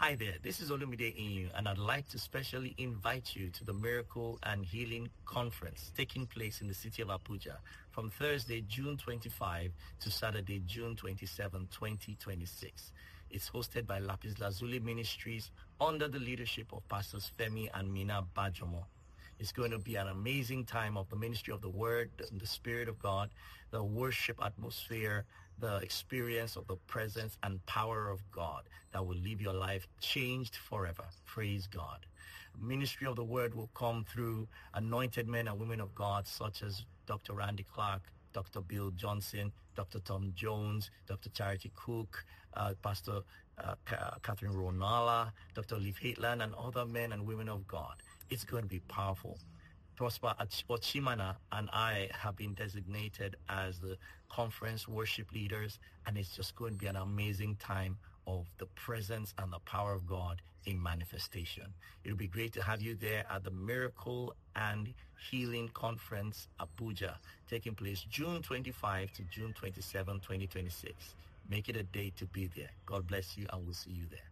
Hi there, this is Olumide Inyu, and I'd like to specially invite you to the Miracle and Healing Conference taking place in the city of Abuja from Thursday, June 25 to Saturday, June 27, 2026. It's hosted by Lapis Lazuli Ministries under the leadership of Pastors Femi and Mina Bajomo. It's going to be an amazing time of the ministry of the Word, the Spirit of God, the worship atmosphere, the experience of the presence and power of God that will leave your life changed forever. Praise God. Ministry of the Word will come through anointed men and women of God such as Dr. Randy Clark, Dr. Bill Johnson, Dr. Tom Jones, Dr. Charity Cook, Pastor Catherine Ronala, Dr. Leif Hitland, and other men and women of God. It's going to be powerful. Prosper Ochimana and I have been designated as the conference worship leaders, and it's just going to be an amazing time of the presence and the power of God in manifestation. It'll be great to have you there at the Miracle and Healing Conference, Abuja, taking place June 25 to June 27, 2026. Make it a day to be there. God bless you, and we'll see you there.